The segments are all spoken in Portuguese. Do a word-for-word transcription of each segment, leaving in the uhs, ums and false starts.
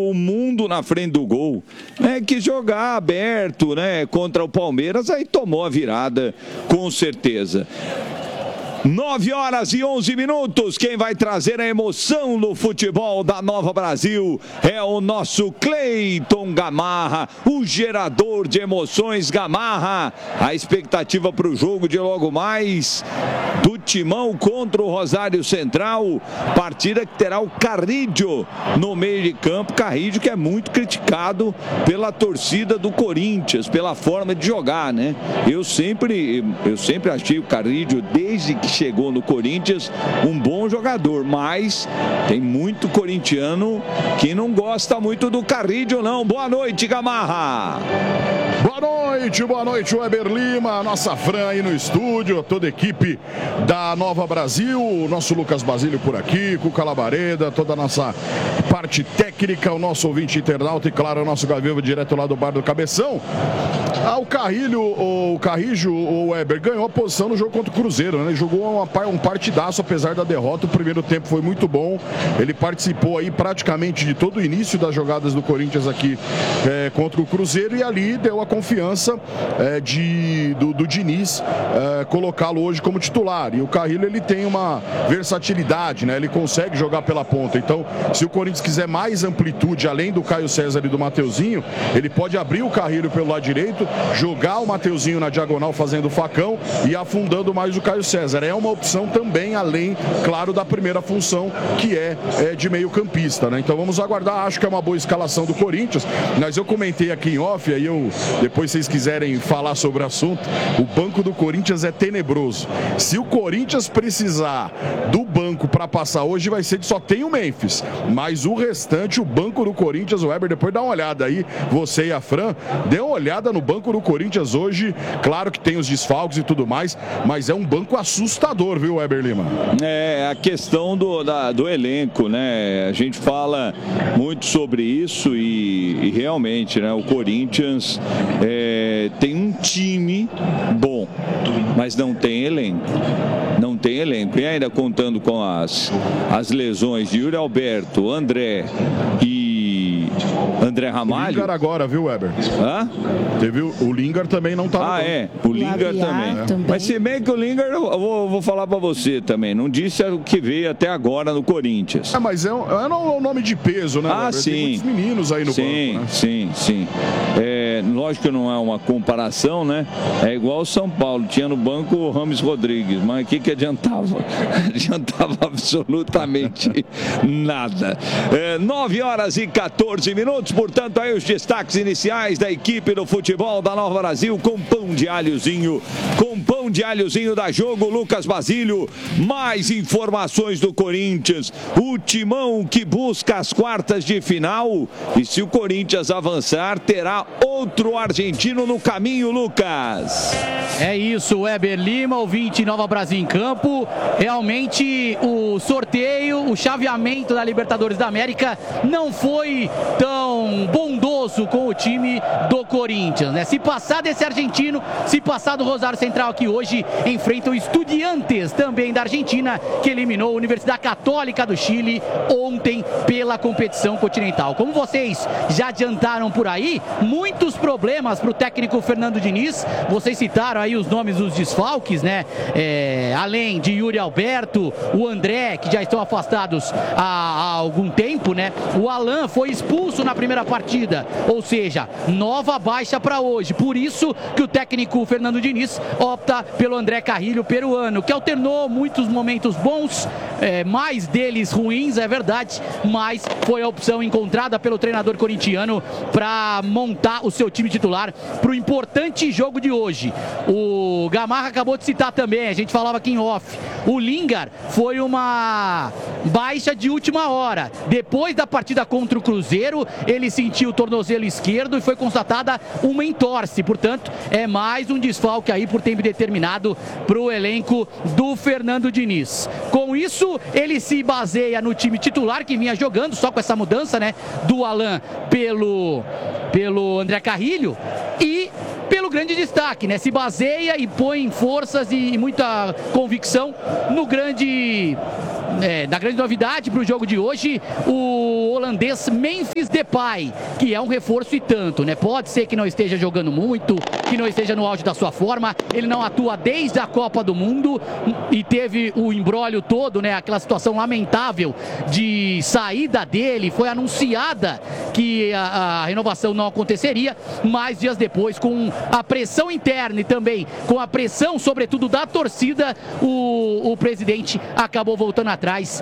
o mundo na frente do gol. É que jogar aberto, né, contra o Palmeiras, aí tomou a virada, com certeza. nove horas e onze minutos. Quem vai trazer a emoção no futebol da Nova Brasil é o nosso Cleiton Gamarra, o gerador de emoções. Gamarra, a expectativa para o jogo de logo mais do Timão contra o Rosário Central, partida que terá o Carrillo no meio de campo. Carrillo que é muito criticado pela torcida do Corinthians, pela forma de jogar, né? Eu sempre, eu sempre achei o Carrillo, desde que chegou no Corinthians, um bom jogador, mas tem muito corintiano que não gosta muito do Carrillo, não. Boa noite, Gamarra. Boa noite, boa noite, Weber Lima, nossa Fran aí no estúdio, toda a equipe da Nova Brasil, o nosso Lucas Basílio por aqui, com o Calabareda, toda a nossa parte técnica, o nosso ouvinte internauta e, claro, o nosso Gavião direto lá do Bar do Cabeção. Ah, o Carrillo, o Carrillo, o Weber, ganhou a posição no jogo contra o Cruzeiro, né? Ele jogou uma, um partidaço, apesar da derrota. O primeiro tempo foi muito bom. Ele participou aí praticamente de todo o início das jogadas do Corinthians aqui é, contra o Cruzeiro, e ali deu a confiança é, de, do, do Diniz é, colocá-lo hoje como titular. E o Carrillo, ele tem uma versatilidade, né? Ele consegue jogar pela ponta. Então, se o Corinthians quiser mais amplitude, além do Caio César e do Mateuzinho, ele pode abrir o Carrillo pelo lado direito, jogar o Mateuzinho na diagonal fazendo o facão e afundando mais o Caio César. É uma opção também, além, claro, da primeira função, que é, é de meio campista, né? Então vamos aguardar. Acho que é uma boa escalação do Corinthians, mas eu comentei aqui em off, aí eu, depois vocês quiserem falar sobre o assunto, o banco do Corinthians é tenebroso. Se o Corinthians precisar do banco para passar hoje, vai ser que só tem o Memphis, mas o restante, o banco do Corinthians, o Weber, depois dá uma olhada aí, você e a Fran, dê uma olhada no banco do Corinthians hoje. Claro que tem os desfalques e tudo mais, mas é um banco assustador, viu, Weber Lima? É, a questão do, da, do elenco, né? A gente fala muito sobre isso e, e realmente, né? O Corinthians é, tem um time bom, mas não tem elenco. Não tem elenco. E ainda contando com as, as lesões de Yuri Alberto, André e André Ramalho. O Lingard agora, viu, Weber? Hã? Teve o, o Lingard também não tá no Ah, banco. é. O Lingard também. É. também. Mas se bem que o Lingard, eu vou, vou falar pra você também, não disse o que veio até agora no Corinthians. É, mas é um, é um nome de peso, né, Ah, Weber? sim. Tem muitos meninos aí no sim, banco, né? Sim, sim, é, lógico que não é uma comparação, né? É igual o São Paulo, tinha no banco o Rames Rodrigues, mas o que que adiantava? Adiantava absolutamente nada. É, nove horas e quatorze minutos, portanto, aí os destaques iniciais da equipe do futebol da Nova Brasil, com pão de alhozinho, com pão de alhozinho da Jogo, Lucas Basílio. Mais informações do Corinthians, o Timão que busca as quartas de final, e se o Corinthians avançar, terá outro argentino no caminho, Lucas. É isso, Weber Lima, ouvinte Nova Brasil em campo. Realmente o sorteio, o chaveamento da Libertadores da América não foi tão bondoso com o time do Corinthians, né? Se passar desse argentino, se passar do Rosário Central, que hoje enfrenta o Estudiantes, também da Argentina, que eliminou a Universidade Católica do Chile ontem pela competição continental. Como vocês já adiantaram por aí, muitos problemas para o técnico Fernando Diniz. Vocês citaram aí os nomes dos desfalques, né? É, além de Yuri Alberto, o André, que já estão afastados há, há algum tempo, né? O Alan foi expulso na primeira partida, ou seja, nova baixa para hoje. Por isso que o técnico Fernando Diniz opta pelo André Carrillo, peruano, que alternou muitos momentos bons, é, mais deles ruins, é verdade, mas foi a opção encontrada pelo treinador corintiano para montar o seu time titular para o importante jogo de hoje. O Gamarra acabou de citar também, a gente falava aqui em off, o Lingard foi uma baixa de última hora. Depois da partida contra o Cruzeiro, ele sentiu o tornozelo esquerdo e foi constatada uma entorse. Portanto, é mais um desfalque aí por tempo determinado para o elenco do Fernando Diniz. Com isso, ele se baseia no time titular que vinha jogando, só com essa mudança, né, do Alan pelo, pelo André Carrillo, e pelo grande destaque, né? Se baseia e põe forças e muita convicção no grande, é, na grande novidade para o jogo de hoje, o holandês Memphis Depay, que é um reforço e tanto, né? Pode ser que não esteja jogando muito, que não esteja no auge da sua forma, ele não atua desde a Copa do Mundo e teve o imbróglio todo, né? Aquela situação lamentável de saída dele, foi anunciada que a, a renovação não aconteceria, mas dias depois, com a pressão interna e também com a pressão, sobretudo, da torcida, o, o presidente acabou voltando atrás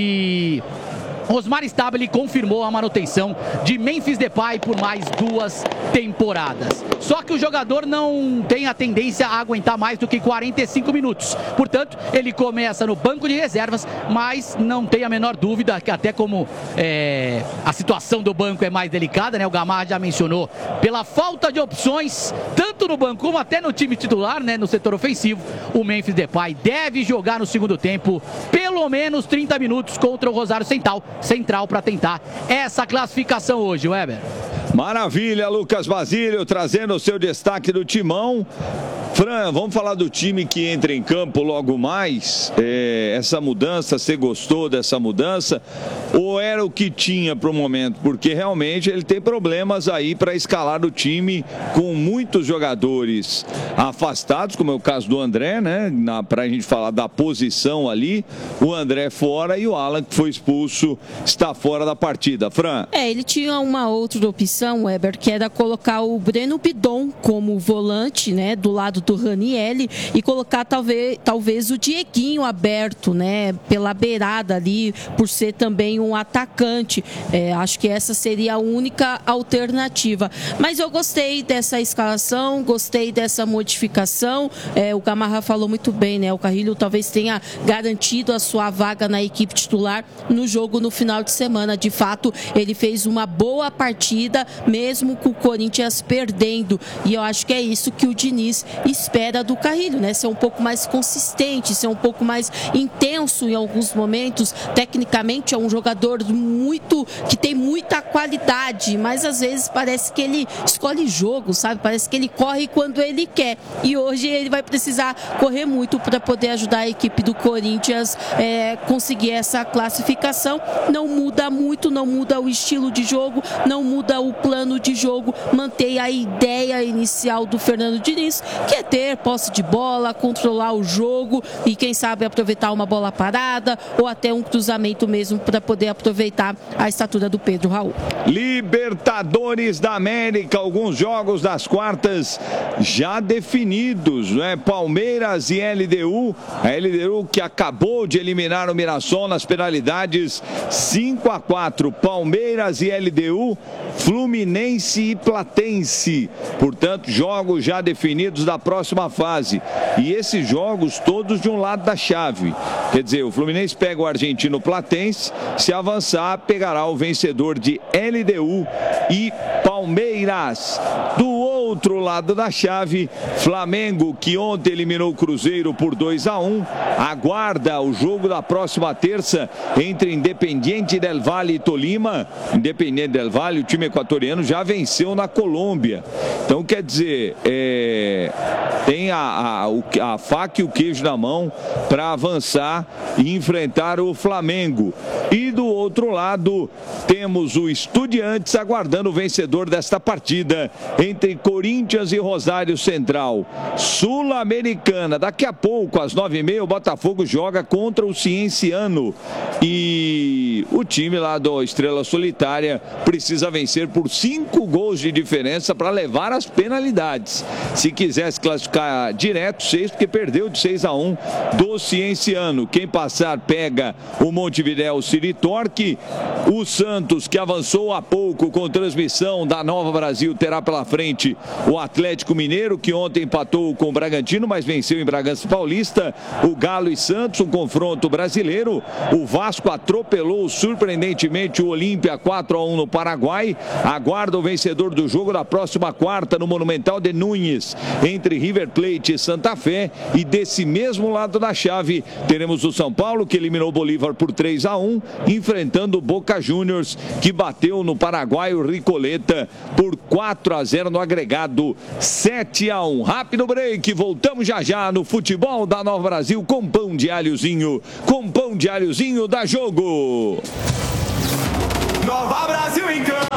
e Osmar Stabile confirmou a manutenção de Memphis Depay por mais duas temporadas. Só que o jogador não tem a tendência a aguentar mais do que quarenta e cinco minutos. Portanto, ele começa no banco de reservas, mas não tem a menor dúvida que até como é, a situação do banco é mais delicada, né? O Gamarra já mencionou, pela falta de opções, tanto no banco como até no time titular, né? No setor ofensivo, o Memphis Depay deve jogar no segundo tempo pelo menos trinta minutos contra o Rosário Central. Central para tentar essa classificação hoje, Weber. Maravilha, Lucas Basílio trazendo o seu destaque do Timão. Fran, vamos falar do time que entra em campo logo mais. É, essa mudança, você gostou dessa mudança? Ou era o que tinha para o momento? Porque realmente ele tem problemas aí para escalar o time com muitos jogadores afastados, como é o caso do André, né? Para a gente falar da posição ali, o André fora e o Alan, que foi expulso, está fora da partida. Fran? É, ele tinha uma outra opção, Weber, que era colocar o Breno Bidon como volante, né? Do lado do Ranielli e colocar talvez, talvez o Dieguinho aberto, né, pela beirada ali, por ser também um atacante. É, acho que essa seria a única alternativa. Mas eu gostei dessa escalação, gostei dessa modificação. É, o Gamarra falou muito bem, né? O Carrilho talvez tenha garantido a sua vaga na equipe titular no jogo no final de semana. De fato, ele fez uma boa partida, mesmo com o Corinthians perdendo. E eu acho que é isso que o Diniz espera do Carrilho, né? Ser um pouco mais consistente, ser um pouco mais intenso em alguns momentos. Tecnicamente é um jogador muito, que tem muita qualidade, mas às vezes parece que ele escolhe jogo, sabe? Parece que ele corre quando ele quer. E hoje ele vai precisar correr muito para poder ajudar a equipe do Corinthians é, conseguir essa classificação. Não muda muito, não muda o estilo de jogo, não muda o plano de jogo, mantém a ideia inicial do Fernando Diniz, que é ter posse de bola, controlar o jogo e quem sabe aproveitar uma bola parada ou até um cruzamento mesmo para poder aproveitar a estatura do Pedro Raul. Libertadores da América, alguns jogos das quartas já definidos, né? Palmeiras e L D U, a L D U que acabou de eliminar o Mirassol nas penalidades, cinco a quatro, Palmeiras e L D U, Fluminense e Platense, portanto jogos já definidos da próxima fase, e esses jogos todos de um lado da chave, quer dizer, o Fluminense pega o argentino Platense, se avançar pegará o vencedor de L D U e Palmeiras. Do outro lado da chave, Flamengo, que ontem eliminou o Cruzeiro por dois a um, aguarda o jogo da próxima terça entre Independiente del Valle e Tolima. Independiente del Valle, o time equatoriano já venceu na Colômbia, então quer dizer, é, tem a, a, a faca e o queijo na mão para avançar e enfrentar o Flamengo. E do outro lado temos o Estudiantes aguardando o vencedor desta partida entre Corinthians e Rosário Central. Sul-Americana, daqui a pouco às nove e meia o Botafogo joga contra o Cienciano e o time lá do Estrela Solitária precisa vencer por cinco gols de diferença para levar as penalidades. Se quisesse classificar direto, seis, porque perdeu de seis a um do Cienciano. Quem passar pega o Montevidéu City Torque. O Santos, que avançou há pouco com transmissão da Nova Brasil, terá pela frente o Atlético Mineiro, que ontem empatou com o Bragantino, mas venceu em Bragança Paulista. O Galo e Santos, um confronto brasileiro. O Vasco atropelou surpreendentemente o Olímpia quatro a um no Paraguai. Aguarda o vencedor do jogo da próxima quarta no Monumental de Núñez, entre River Plate e Santa Fé. E desse mesmo lado da chave teremos o São Paulo, que eliminou o Bolívar por três a um, enfrentando o Boca Juniors, que bateu no Paraguai o Ricoleta por quatro a zero no agregado sete a um. Rápido break, voltamos já já no futebol da Nova Brasil com pão de alhozinho, com pão de alhozinho da Jogo. Nova Brasil em campo.